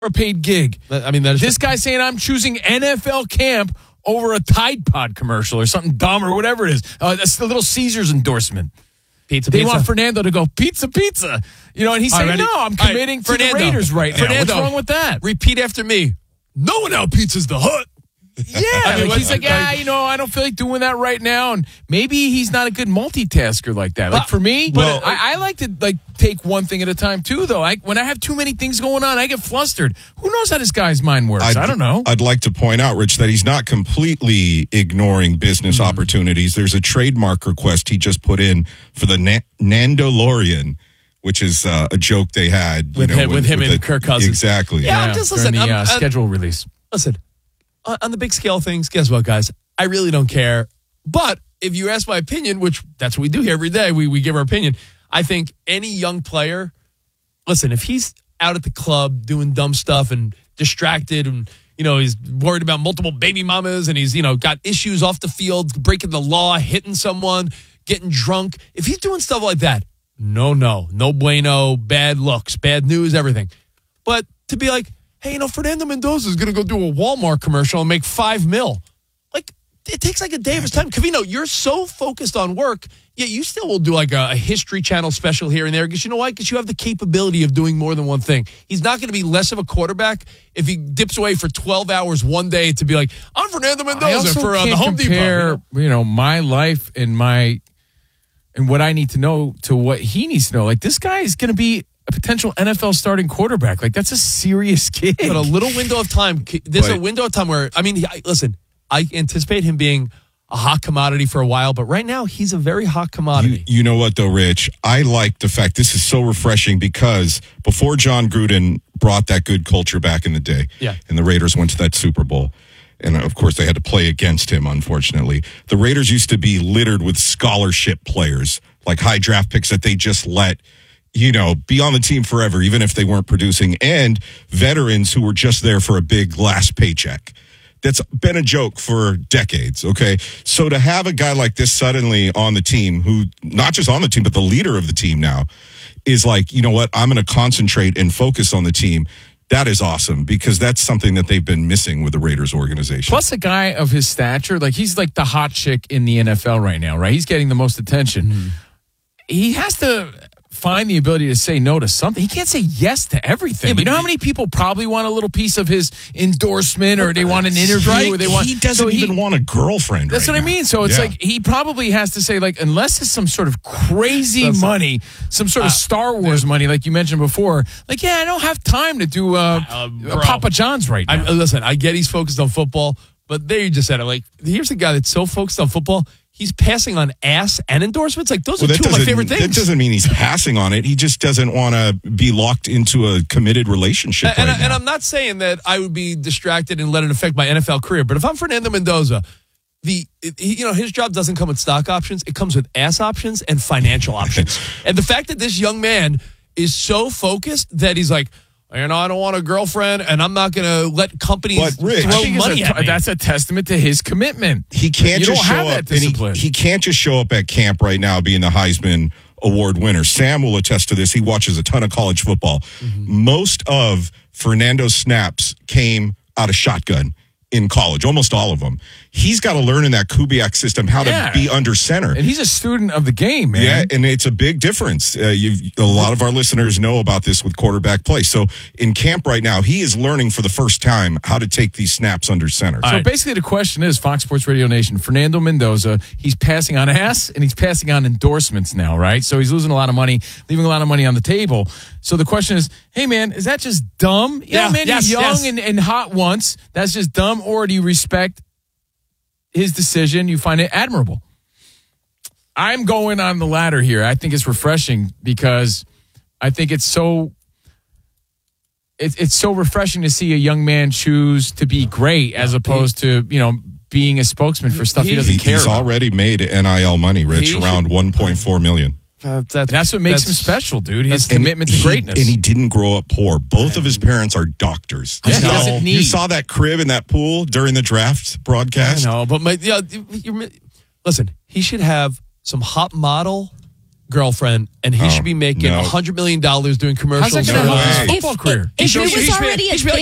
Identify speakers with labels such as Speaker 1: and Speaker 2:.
Speaker 1: a paid gig.
Speaker 2: I mean,
Speaker 1: this guy saying I'm choosing NFL camp over a Tide Pod commercial or something dumb or whatever it is. That's the Little Caesars endorsement. They want Fernando to go pizza. And he's saying, no, I'm committing to the Raiders right now. What's wrong with that?
Speaker 2: Repeat after me. No one out Pizza's the Hut.
Speaker 1: Yeah, he's like, I don't feel like doing that right now, and maybe he's not a good multitasker like that. Like for me, I like to take one thing at a time too. Though, when I have too many things going on, I get flustered. Who knows how this guy's mind works? I don't know.
Speaker 3: I'd like to point out, Rich, that he's not completely ignoring business opportunities. There's a trademark request he just put in for the Nandalorian, which is a joke they had
Speaker 2: with him and Kirk Cousins.
Speaker 3: Exactly.
Speaker 2: Yeah, I'm just listening.
Speaker 1: The schedule release.
Speaker 2: Listen. On the big scale of things, guess what, guys? I really don't care. But if you ask my opinion, which that's what we do here every day, we give our opinion. I think any young player, listen, if he's out at the club doing dumb stuff and distracted and, he's worried about multiple baby mamas and he's, got issues off the field, breaking the law, hitting someone, getting drunk. If he's doing stuff like that, no bueno, bad looks, bad news, everything. But to be like, hey, Fernando Mendoza is going to go do a Walmart commercial and make $5 million. Like, it takes like a day of his time. Covino, you're so focused on work, yet you still will do like a History Channel special here and there. Because you know why? Because you have the capability of doing more than one thing. He's not going to be less of a quarterback if he dips away for 12 hours one day to be like, I'm Fernando Mendoza for the Home Depot.
Speaker 1: My life and what I need to know to what he needs to know. Like, this guy is going to be a potential NFL starting quarterback. Like, that's a serious gig.
Speaker 2: But a little window of time. There's a window of time where, listen, I anticipate him being a hot commodity for a while, but right now he's a very hot commodity.
Speaker 3: You know what, though, Rich? I like the fact this is so refreshing because before John Gruden brought that good culture back in the day, and the Raiders went to that Super Bowl, and of course they had to play against him, unfortunately, the Raiders used to be littered with scholarship players, like high draft picks that they just let be on the team forever, even if they weren't producing, and veterans who were just there for a big last paycheck. That's been a joke for decades, okay? So to have a guy like this suddenly on the team, who not just on the team, but the leader of the team now, is like, you know what, I'm going to concentrate and focus on the team. That is awesome because that's something that they've been missing with the Raiders organization.
Speaker 1: Plus a guy of his stature, like he's like the hot chick in the NFL right now, right? He's getting the most attention. He has to find the ability to say no to something. He can't say yes to everything. You know how many people probably want a little piece of his endorsement or they want an interview? Or they want,
Speaker 3: he doesn't even want a girlfriend.
Speaker 1: That's
Speaker 3: right
Speaker 1: what
Speaker 3: now.
Speaker 1: I mean. So it's like he probably has to say, like, unless it's some sort of crazy money, some sort of Star Wars money, like you mentioned before, like, I don't have time to do a Papa John's right now.
Speaker 2: Listen, I get he's focused on football, but there you just said it. Like, here's a guy that's so focused on football, he's passing on ass and endorsements. Like, those are two of my favorite things.
Speaker 3: That doesn't mean he's passing on it. He just doesn't want to be locked into a committed relationship
Speaker 2: and
Speaker 3: right now.
Speaker 2: And I'm not saying that I would be distracted and let it affect my NFL career. But if I'm Fernando Mendoza, his job doesn't come with stock options. It comes with ass options and financial options. And the fact that this young man is so focused that he's like, I don't want a girlfriend, and I'm not going to let companies throw money at me.
Speaker 1: That's a testament to his commitment.
Speaker 3: He can't just show up. He can't just show up at camp right now being the Heisman Award winner. Sam will attest to this. He watches a ton of college football. Most of Fernando's snaps came out of shotgun in college, almost all of them. He's got to learn in that Kubiak system how to be under center.
Speaker 1: And he's a student of the game, man.
Speaker 3: Yeah, and it's a big difference. A lot of our listeners know about this with quarterback play. So in camp right now, he is learning for the first time how to take these snaps under center.
Speaker 1: So basically the question is, Fox Sports Radio Nation, Fernando Mendoza, he's passing on ass and he's passing on endorsements now, right? So he's losing a lot of money, leaving a lot of money on the table. So the question is, hey, man, is that just dumb? Man, you're young and hot once. That's just dumb, or do you respect his decision? You find it admirable? I'm going on the latter here. I think it's refreshing because I think it's so refreshing to see a young man choose to be great as opposed to, being a spokesman for stuff he doesn't care about.
Speaker 3: He's already made NIL money, Rich, around $1.4 million.
Speaker 1: That's what makes him special, dude. His commitment to greatness.
Speaker 3: And he didn't grow up poor. Both of his parents are doctors.
Speaker 1: Yeah,
Speaker 3: you saw that crib in that pool during the draft broadcast?
Speaker 2: I know, but listen, he should have some hot model girlfriend, and he should be making $100 million doing commercials.
Speaker 1: How's that going to help his
Speaker 3: way.
Speaker 1: football career?
Speaker 4: If it was already a